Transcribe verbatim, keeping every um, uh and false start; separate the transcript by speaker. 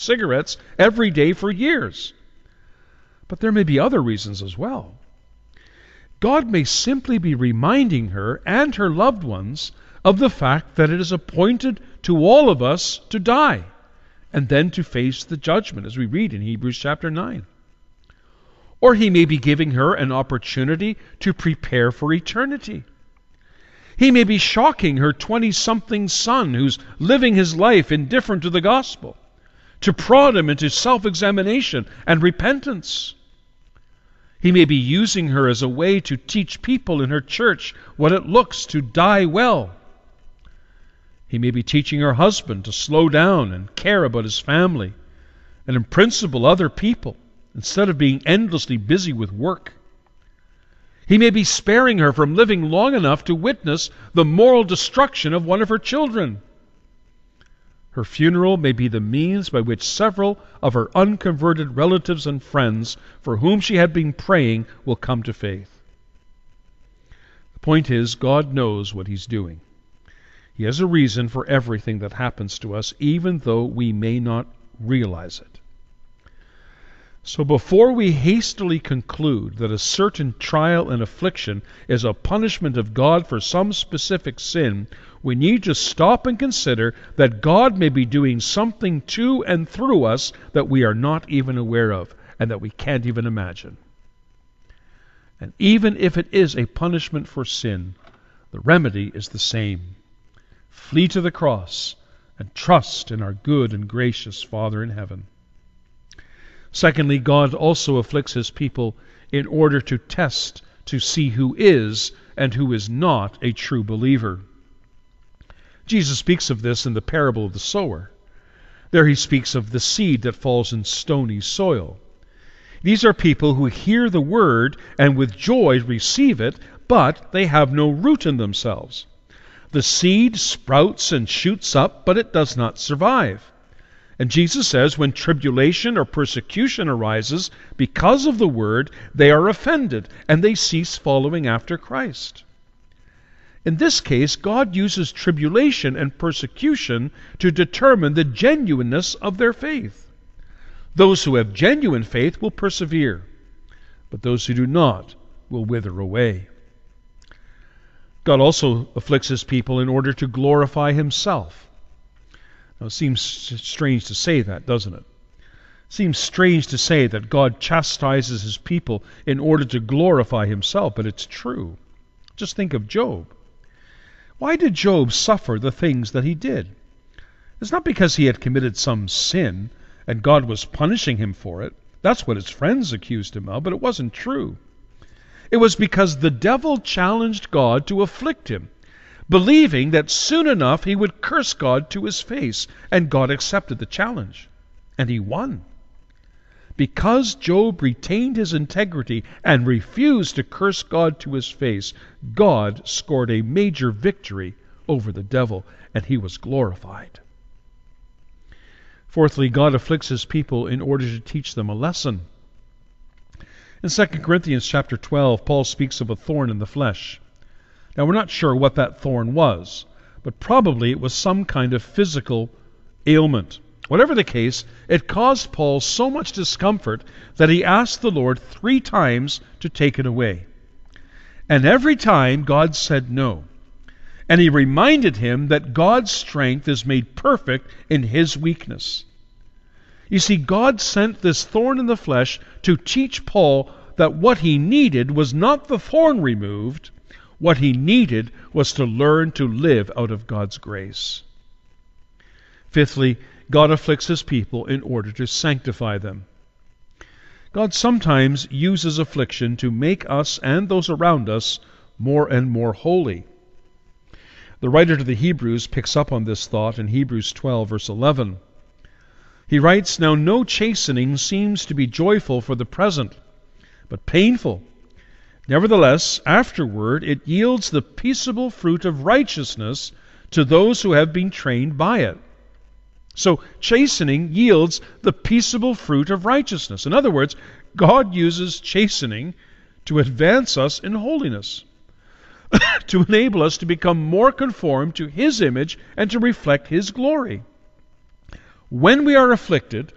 Speaker 1: cigarettes every day for years. But there may be other reasons as well. God may simply be reminding her and her loved ones of the fact that it is appointed to all of us to die and then to face the judgment, as we read in Hebrews chapter nine. Or he may be giving her an opportunity to prepare for eternity. He may be shocking her twenty-something son who's living his life indifferent to the gospel, to prod him into self-examination and repentance. He may be using her as a way to teach people in her church what it looks to die well. He may be teaching her husband to slow down and care about his family, and in principle other people, instead of being endlessly busy with work. He may be sparing her from living long enough to witness the moral destruction of one of her children. Her funeral may be the means by which several of her unconverted relatives and friends for whom she had been praying will come to faith. The point is, God knows what He's doing. He has a reason for everything that happens to us, even though we may not realize it. So before we hastily conclude that a certain trial and affliction is a punishment of God for some specific sin, we need to stop and consider that God may be doing something to and through us that we are not even aware of and that we can't even imagine. And even if it is a punishment for sin, the remedy is the same. Flee to the cross and trust in our good and gracious Father in heaven. Secondly, God also afflicts His people in order to test, to see who is and who is not a true believer. Jesus speaks of this in the parable of the sower. There He speaks of the seed that falls in stony soil. These are people who hear the word and with joy receive it, but they have no root in themselves. The seed sprouts and shoots up, but it does not survive. And Jesus says when tribulation or persecution arises because of the word, they are offended and they cease following after Christ. In this case, God uses tribulation and persecution to determine the genuineness of their faith. Those who have genuine faith will persevere, but those who do not will wither away. God also afflicts His people in order to glorify Himself. Now, it seems strange to say that, doesn't it? It seems strange to say that God chastises His people in order to glorify Himself, but it's true. Just think of Job. Why did Job suffer the things that he did? It's not because he had committed some sin and God was punishing him for it. That's what his friends accused him of, but it wasn't true. It was because the devil challenged God to afflict him, believing that soon enough he would curse God to his face, and God accepted the challenge, and he won. Because Job retained his integrity and refused to curse God to his face, God scored a major victory over the devil, and he was glorified. Fourthly, God afflicts His people in order to teach them a lesson. In Second Corinthians chapter twelve, Paul speaks of a thorn in the flesh. Now, we're not sure what that thorn was, but probably it was some kind of physical ailment. Whatever the case, it caused Paul so much discomfort that he asked the Lord three times to take it away. And every time God said no. And he reminded him that God's strength is made perfect in his weakness. You see, God sent this thorn in the flesh to teach Paul that what he needed was not the thorn removed. What he needed was to learn to live out of God's grace. Fifthly, God afflicts His people in order to sanctify them. God sometimes uses affliction to make us and those around us more and more holy. The writer to the Hebrews picks up on this thought in Hebrews twelve, verse eleven. He writes, "Now no chastening seems to be joyful for the present, but painful. Nevertheless, afterward it yields the peaceable fruit of righteousness to those who have been trained by it." So chastening yields the peaceable fruit of righteousness. In other words, God uses chastening to advance us in holiness, to enable us to become more conformed to His image and to reflect His glory. When we are afflicted,